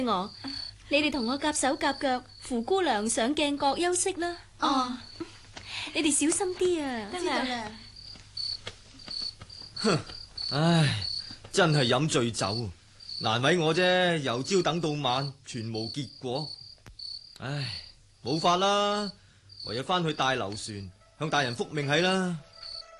你哋同我夾手夾腳扶姑娘上鏡閣休息啦。 哦， 你哋小心啲啊！ 知道啦。 哼，唉，真係飲醉酒，難為我啫。由朝等到晚，全無結果。唉，冇法啦，唯有翻去大樓船向大人復命係啦。